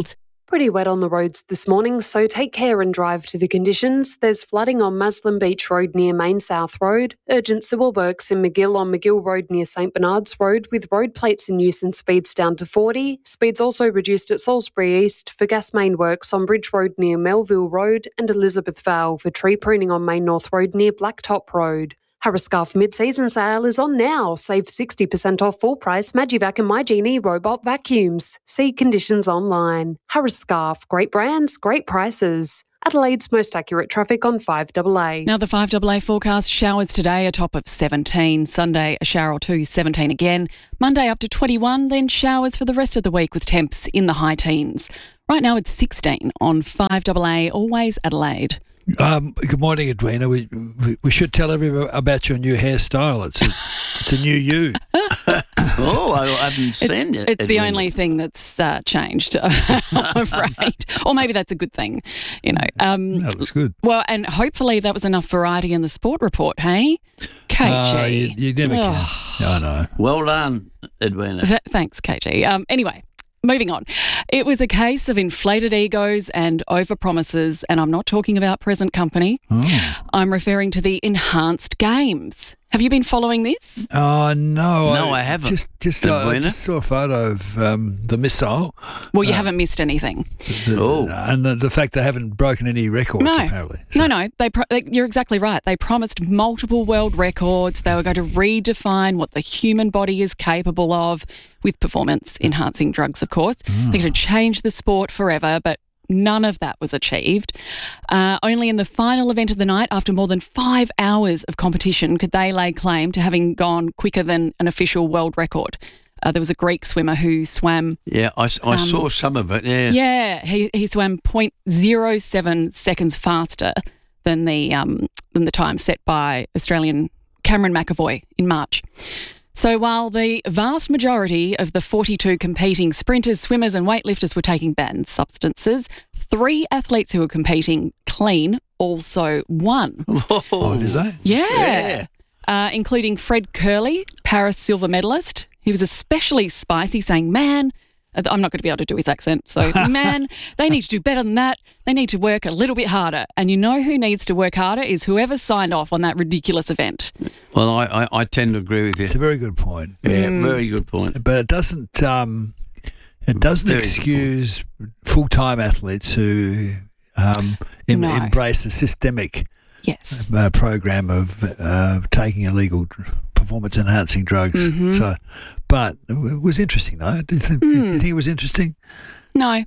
Pretty wet on the roads this morning, so take care and drive to the conditions. There's flooding on Maslin Beach Road near Main South Road, urgent sewer works in McGill on McGill Road near St Bernard's Road with road plates in use and speeds down to forty. Speeds also reduced at Salisbury East for gas main works on Bridge Road near Melville Road and Elizabeth Vale for tree pruning on Main North Road near Blacktop Road. Harris Scarf mid-season sale is on now. Save sixty percent off full price Magivac and MyGenie robot vacuums. See conditions online. Harris Scarf, great brands, great prices. Adelaide's most accurate traffic on five double A. Now the five double A forecast, showers today, a top of seventeen. Sunday, a shower or two, seventeen again. Monday up to twenty-one, then showers for the rest of the week with temps in the high teens. Right now it's sixteen on five double A, always Adelaide. Um, good morning, Edwina. We, we we should tell everyone about your new hairstyle. It's a it's a new you. Oh, I haven't seen it. It's the only thing that's uh, changed, I'm afraid. Or maybe that's a good thing, you know. Um, that was good. Well, and hopefully that was enough variety in the sport report, hey? K G. Uh, you, you never can. I know. Well done, Edwina. Th- thanks, K G. Um, anyway. Moving on. It was a case of inflated egos and overpromises, and I'm not talking about present company. Oh. I'm referring to the enhanced games. Have you been following this? Oh, no. No, I haven't. Just, just, uh, I just saw a photo of um, the missile. Well, you uh, haven't missed anything. The, oh. And the, the fact they haven't broken any records, no. apparently. So. No, no. They, pro- they, you're exactly right. They promised multiple world records. They were going to redefine what the human body is capable of with performance-enhancing drugs, of course. Mm. They're going to change the sport forever, but none of that was achieved. Uh, only in the final event of the night, after more than five hours of competition, could they lay claim to having gone quicker than an official world record. Uh, there was a Greek swimmer who swam... Yeah, I, I um, saw some of it, yeah. Yeah, he, he swam zero point zero seven seconds faster than the um, than the time set by Australian Cameron McAvoy in March. So while the vast majority of the forty-two competing sprinters, swimmers and weightlifters were taking banned substances, three athletes who were competing clean also won. Oh, did they? Yeah. Yeah. Uh, including Fred Curley, Paris silver medalist. He was especially spicy, saying, man, I'm not going to be able to do his accent, so, man, they need to do better than that. They need to work a little bit harder. And you know who needs to work harder is whoever signed off on that ridiculous event. Well, I, I, I tend to agree with you. It's a very good point. Yeah, Mm. very good point. But it doesn't um, it doesn't Very good excuse full-time athletes who um, em- No. embrace a systemic Yes. uh, program of uh, taking illegal dr- performance-enhancing drugs. Mhm. So, but it was interesting, though. Do you think, do you think it was interesting? No.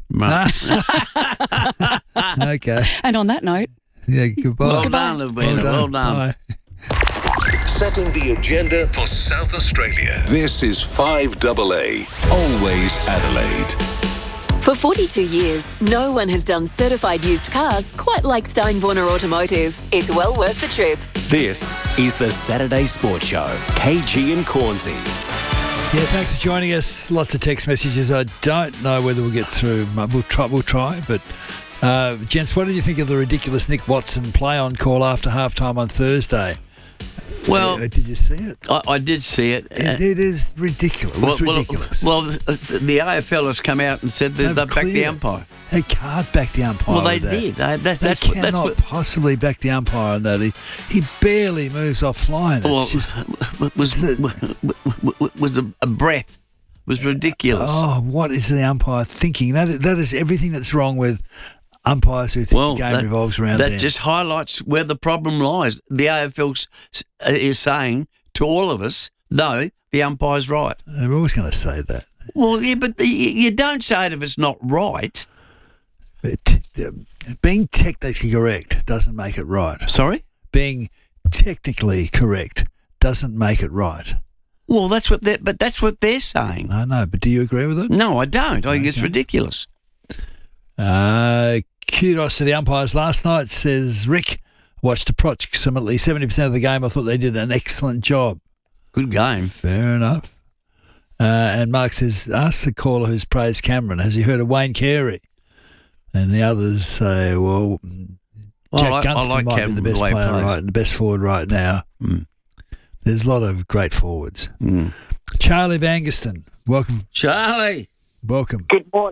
Okay. And on that note, Yeah. Goodbye. Well done, Edwina, well done. Bye. Setting the agenda for South Australia. This is five double A, always Adelaide. For forty-two years, no one has done certified used cars quite like Steinborner Automotive. It's well worth the trip. This is the Saturday Sports Show. K G and Cornsey. Yeah, thanks for joining us. Lots of text messages. I don't know whether we'll get through. We'll try. We'll try. But, uh, gents, what did you think of the ridiculous Nick Watson play on call after halftime on Thursday? Well, Uh, did you see it? I, I did see it. It, it is ridiculous. It was well, ridiculous. Well, well, uh, the A F L has come out and said that They've they've backed the cleared. umpire. They can't back the umpire. Well, they with that. did. They, that, They that's, what, cannot that's what. possibly back the umpire on that. He, he barely moves offline. It's Well, just, was was, was a, a breath. Was ridiculous. oh, what is the umpire thinking? That that is everything that's wrong with umpires who think Well, the game that, revolves around that them. just highlights where the problem lies. The A F L is saying to all of us, no, the umpire's right. They're always going to say that. Well, yeah, but the, you don't say it if it's not right. But, uh, being technically correct doesn't make it right. Sorry? Being technically correct doesn't make it right. Well, that's what they but that's what they're saying. I know, but do you agree with it? No, I don't. I think it's Okay. ridiculous. Uh, kudos to the umpires last night, says Rick. Watched approximately seventy percent of the game. I thought they did an excellent job. Good game. Fair enough. Uh, and Mark says, ask the caller who's praised Cameron, has he heard of Wayne Carey? And the others say, well, Well, Jack I like- I Gunston like might Cameron be the best the way he player plays. right, the best forward right now. Mm. There's a lot of great forwards. Mm. Charlie Vangerston, welcome. Charlie. Welcome. Good morning.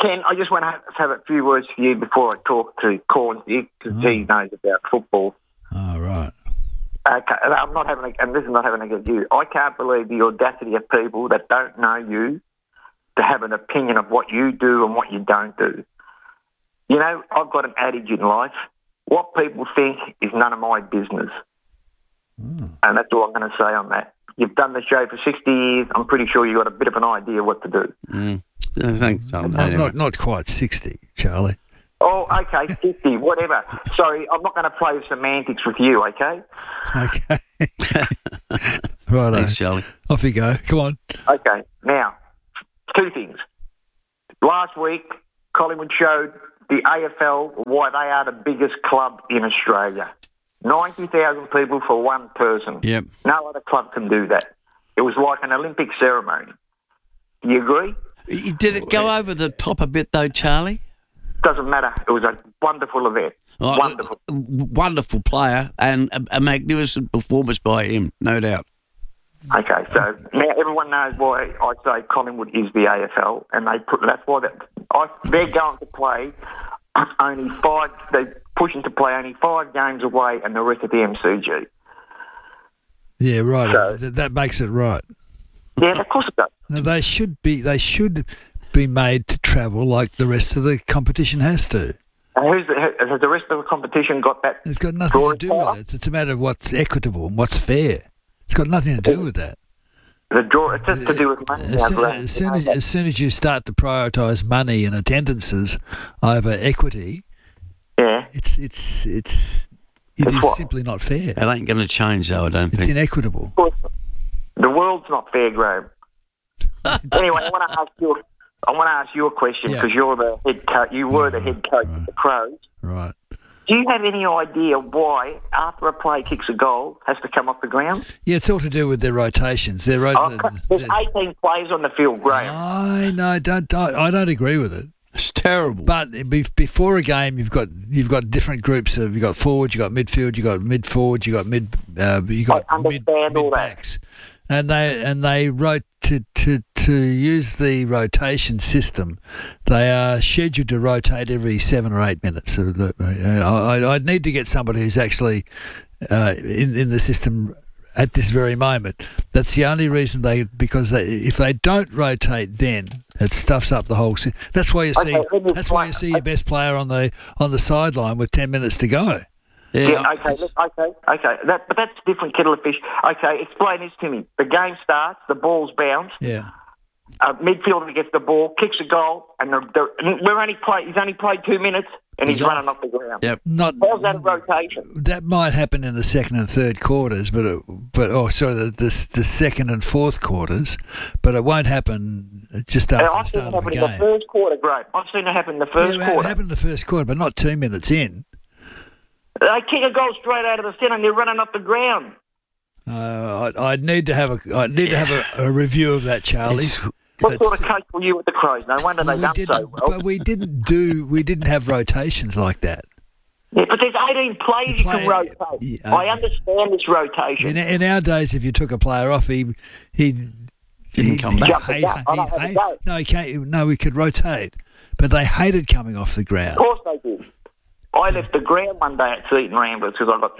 Ken, I just want to have a few words for you before I talk to Cornsey, because oh. he knows about football. Oh, right. Okay, I'm not having, a, and this is not having a go at you. I can't believe the audacity of people that don't know you to have an opinion of what you do and what you don't do. You know, I've got an adage in life: what people think is none of my business. Mm. And that's all I'm going to say on that. You've done the show for sixty years. I'm pretty sure you've got a bit of an idea what to do. Mm. I think so. Not, not, not quite sixty, Charlie. Oh, okay, fifty, whatever. Sorry, I'm not going to play semantics with you, okay? Okay. Right, thanks, Charlie. Off you go. Come on. Okay, now, two things. Last week, Collingwood showed the A F L why they are the biggest club in Australia. ninety thousand people for one person. Yep. No other club can do that. It was like an Olympic ceremony. Do you agree? Did it go over the top a bit, though, Charlie? Doesn't matter. It was a wonderful event. Oh, wonderful. Wonderful player and a, a magnificent performance by him, no doubt. Okay, so now everyone knows why I say Collingwood is the A F L, and they put that's why that I, they're going to play only five. They're pushing to play only five games away, and the rest of the M C G. Yeah, right. So, that, that makes it right. Yeah, of course it does. Now, they should be. They should be made to travel like the rest of the competition has to. And who's the, has the rest of the competition got that? It's got nothing to do with it. It's, it's a matter of what's equitable and what's fair. It's got nothing to do with that. The draw, it's just to do with money. As soon as, soon as, as soon as you start to prioritise money and attendances over equity, yeah, it's it's it's it it's is what? simply not fair. It ain't going to change, though. I don't it's think. It's inequitable. The world's not fair, Graham. Anyway, I want to ask you. I want to ask you a question because yeah. you're the head coach. You were the head coach right. of the Crows. Right. Do you have any idea why, after a play kicks a goal, has to come off the ground? Yeah, it's all to do with their rotations. Their ro- oh, there's eighteen players on the field, Graham. I no, don't, don't. I don't agree with it. It's terrible. But before a game, you've got you've got different groups of you've got forwards, you've got midfield, you've got mid forwards, you've got mid uh, you got I understand mid, all mid that. backs, and they and they wrote to to to use the rotation system. They are scheduled to rotate every seven or eight minutes. I I'd need to get somebody who's actually uh, in in the system at this very moment. That's the only reason they because they if they don't rotate, then it stuffs up the whole. That's why you see. Okay, that's why you see your best player on the on the sideline with ten minutes to go. Yeah. yeah okay. Look, okay. Okay. That, but that's a different kettle of fish. Okay. Explain this to me. The game starts. The ball's bounced. Yeah. Uh, midfielder gets the ball, kicks a goal, and the, the, we're only play. He's only played two minutes, and he's, he's running off the ground. Yep. Not how's that a rotation? That might happen in the second and third quarters, but it, but oh, sorry, the, the the second and fourth quarters, but it won't happen just after I've the start seen it of the happen game. in the first quarter, great. I've seen it happen in the first yeah, quarter. It happened in the first quarter, but not two minutes in. They kick a goal straight out of the centre, and they're running off the ground. Uh, I'd, I'd need to have a I'd need to have a, a review of that, Charlie. It's, what sort of coach were you with the Crows? No wonder well, they done so well. But we didn't do we didn't have rotations like that. Yeah, but there's eighteen players you can rotate. Yeah, I understand this rotation. In, in our days, if you took a player off, he he didn't come back. He, he, he, he, no, he can't. No, we could rotate, but they hated coming off the ground. Of course they did. I left the ground one day at Seaton Ramblers because I got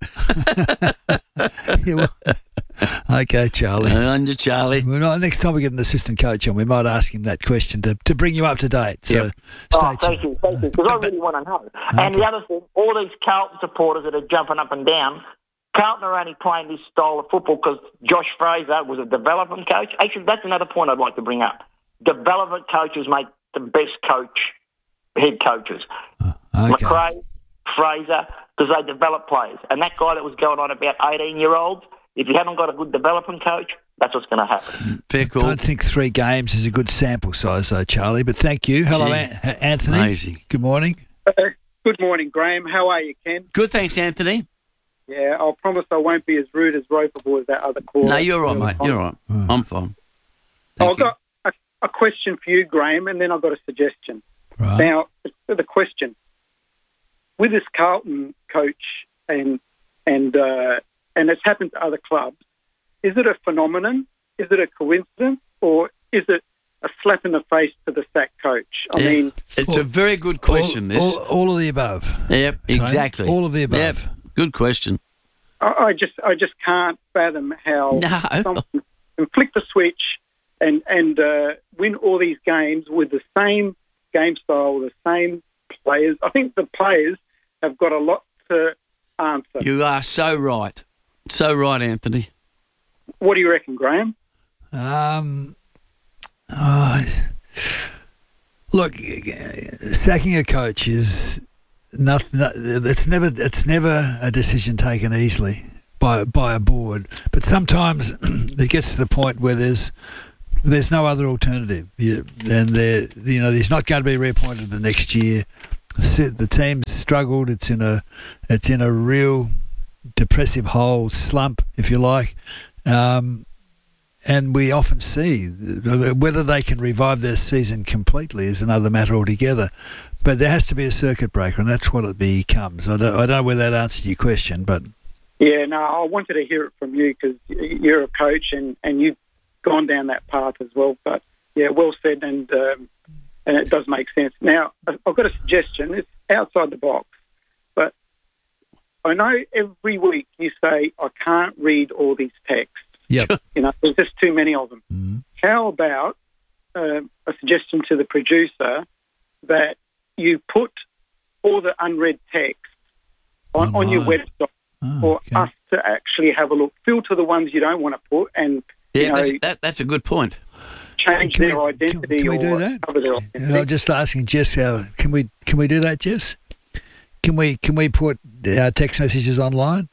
dragged. yeah, well, okay, Charlie. Under Charlie. We're not, next time we get an assistant coach on, we might ask him that question to, to bring you up to date. So yep. stay oh, thank tuned. you, thank you, because I really want to know. Okay. And the other thing, all these Carlton supporters that are jumping up and down, Carlton are only playing this style of football because Josh Fraser was a development coach. Actually, that's another point I'd like to bring up. Development coaches make the best coach, head coaches. Uh, okay. McRae, Fraser, because they develop players. And that guy that was going on about eighteen-year-olds, if you haven't got a good development coach, that's what's going to happen. Fair cool. I don't think three games is a good sample size, though, Charlie, but thank you. Hello, An- Anthony. Amazing. Good morning. Uh, good morning, Graham. How are you, Ken? Good, thanks, Anthony. Yeah, I'll promise I won't be as rude as ropeable as that other caller. No, you're all right, mate. You're all right. Mm. I'm fine. Thank I've you. got a, a question for you, Graham, and then I've got a suggestion. Right. Now, the question. With this Carlton coach, and and uh, and it's happened to other clubs, is it a phenomenon? Is it a coincidence? Or is it a slap in the face to the sack coach. I Yeah. mean, It's a very good question, all, this. all, all of the above. Yep, Tony. exactly. All of the above. Yep, good question. I, I just I just can't fathom how No. someone can flick the switch and and uh, win all these games with the same game style, the same players. I think the players have got a lot to answer. You are so right. So right, Anthony. What do you reckon, Graham? Um, oh, look, sacking a coach is nothing. It's never. It's never a decision taken easily by by a board. But sometimes it gets to the point where there's there's no other alternative, you, and there you know he's not going to be reappointed the next year. The team's struggled. It's in a it's in a real depressive hole, slump, if you like. Um, and we often see whether they can revive their season completely is another matter altogether. But there has to be a circuit breaker, and that's what it becomes. I don't, I don't know whether that answered your question, but Yeah, no, I wanted to hear it from you because you're a coach and, and you've gone down that path as well. But yeah, well said, and um, and it does make sense. Now, I've got a suggestion. It's outside the box, but I know every week you say, I can't read all these texts. Yep. You know, there's just too many of them. Mm-hmm. How about uh, a suggestion to the producer that you put all the unread text on, on your website oh, for okay. us to actually have a look, filter the ones you don't want to put, and Yeah, you know, that's, that, that's a good point. change Can their we- identity can we or do that? cover their Yeah, identity. I'm just asking Jess how can we can we do that, Jess? Can we can we put our text messages online?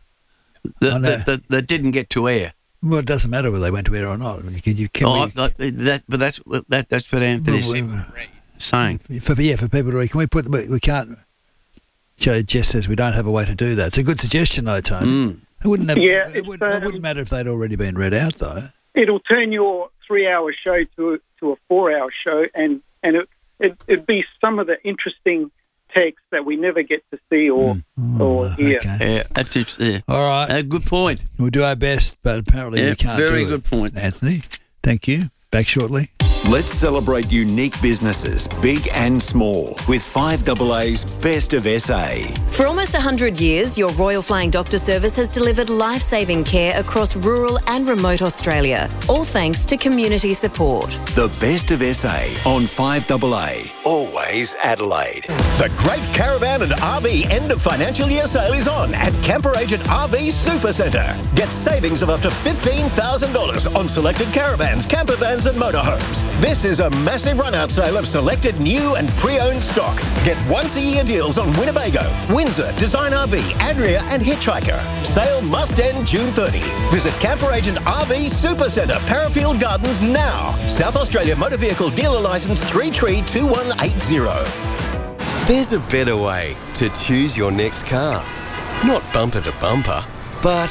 That, I know. that, that, that didn't get to air. Well, it doesn't matter whether they went to air or not. I mean, can you, can Oh, we, I- that, but that's that, that's what Anthony's Well, saying. for yeah, for people to read, can we put we, we can't. Joe Jess says we don't have a way to do that. It's a good suggestion, though, Tony. Mm. It wouldn't have, Yeah, it, it's, would, it wouldn't um, matter if they'd already been read out, though. It'll turn your three-hour show to a, to a four-hour show, and and it, it it'd be some of the interesting text that we never get to see or Mm. or hear. Okay. Yeah, that's it. Yeah. All right. A good point. We'll do our best, but apparently Yeah, we can't very do good it. point. Anthony, thank you. Back shortly. Let's celebrate unique businesses, big and small, with five A A's Best of S A. For almost one hundred years, your Royal Flying Doctor Service has delivered life-saving care across rural and remote Australia, all thanks to community support. The Best of S A on five A A. Always Adelaide. The Great Caravan and R V End of Financial Year sale is on at Camper Agent R V Super Centre. Get savings of up to fifteen thousand dollars on selected caravans, camper vans and motorhomes. This is a massive run-out sale of selected new and pre-owned stock. Get once-a-year deals on Winnebago, Windsor, Design R V, Adria and Hitchhiker. Sale must end June thirtieth. Visit Camper Agent R V Super Centre, Parafield Gardens now. South Australia Motor Vehicle Dealer Licence three three two one eight zero. There's a better way to choose your next car. Not bumper to bumper, but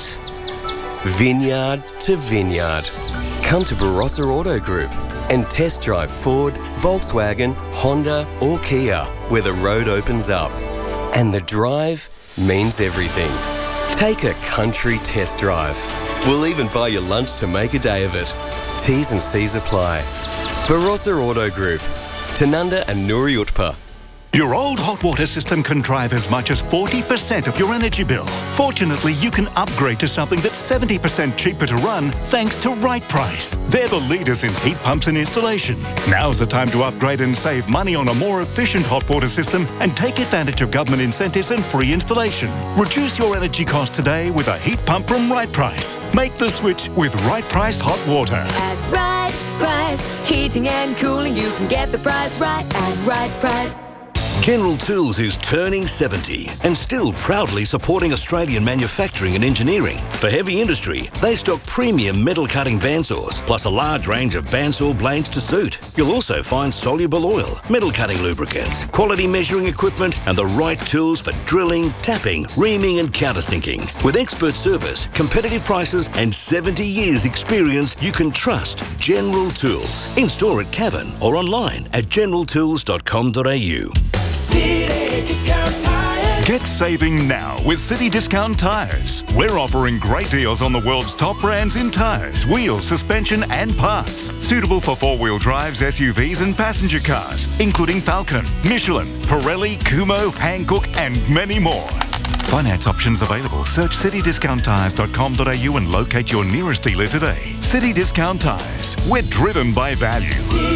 vineyard to vineyard. Come to Barossa Auto Group and test drive Ford, Volkswagen, Honda or Kia, where the road opens up. And the drive means everything. Take a country test drive. We'll even buy you lunch to make a day of it. T's and C's apply. Barossa Auto Group, Tanunda and Nuri Utpa. Your old hot water system can drive as much as forty percent of your energy bill. Fortunately, you can upgrade to something that's seventy percent cheaper to run thanks to Right Price. They're the leaders in heat pumps and installation. Now's the time to upgrade and save money on a more efficient hot water system and take advantage of government incentives and free installation. Reduce your energy cost today with a heat pump from Right Price. Make the switch with Right Price Hot Water. At Right Price, heating and cooling, you can get the price right at Right Price. General Tools is turning seventy and still proudly supporting Australian manufacturing and engineering. For heavy industry, they stock premium metal cutting bandsaws, plus a large range of bandsaw blades to suit. You'll also find soluble oil, metal cutting lubricants, quality measuring equipment, and the right tools for drilling, tapping, reaming, and countersinking. With expert service, competitive prices, and seventy years experience, you can trust General Tools. In store at Cavan or online at general tools dot com dot a u. City Discount Tires. Get saving now with City Discount Tyres. We're offering great deals on the world's top brands in tyres, wheels, suspension and parts. Suitable for four-wheel drives, S U Vs and passenger cars, including Falcon, Michelin, Pirelli, Kumho, Hankook and many more. Finance options available. Search city discount tyres dot com dot a u and locate your nearest dealer today. City Discount Tyres. We're driven by value.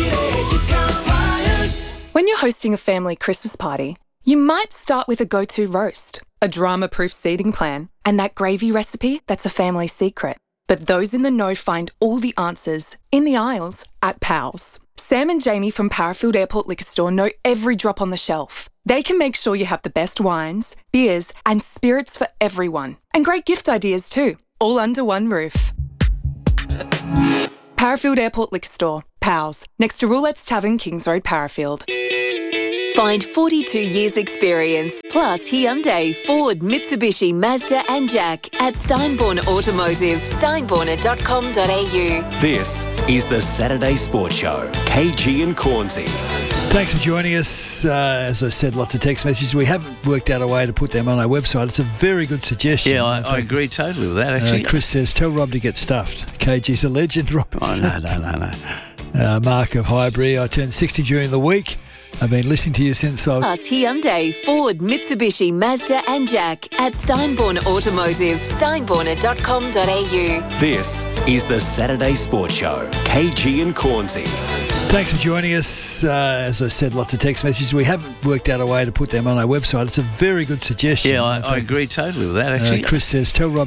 When you're hosting a family Christmas party, you might start with a go-to roast, a drama-proof seating plan, and that gravy recipe that's a family secret. But those in the know find all the answers in the aisles at Pals. Sam and Jamie from Parafield Airport Liquor Store know every drop on the shelf. They can make sure you have the best wines, beers, and spirits for everyone. And great gift ideas too, all under one roof. Parafield Airport Liquor Store, Pals, next to Roulette's Tavern, Kings Road, Parafield. Find forty-two years experience, plus Hyundai, Ford, Mitsubishi, Mazda and Jack at Steinborn Automotive, steinborner dot com dot a u. This is the Saturday Sports Show. K G and Cornsey. Thanks for joining us. Uh, as I said, lots of text messages. We haven't worked out a way to put them on our website. It's a very good suggestion. Yeah, I, I agree totally with that, actually. Uh, Chris says, tell Rob to get stuffed. K G's a legend, Rob. Oh, no, no, no, no. Uh, Mark of Highbury, I turned sixty during the week. I've been listening to you since I... Plus Hyundai, Ford, Mitsubishi, Mazda and Jack at Steinborn Automotive, steinborner dot com dot a u. This is the Saturday Sports Show. K G and Cornsey. Thanks for joining us. Uh, as I said, lots of text messages. We haven't worked out a way to put them on our website. It's a very good suggestion. Yeah, I, I agree totally with that, actually. Uh, Chris says, tell Rob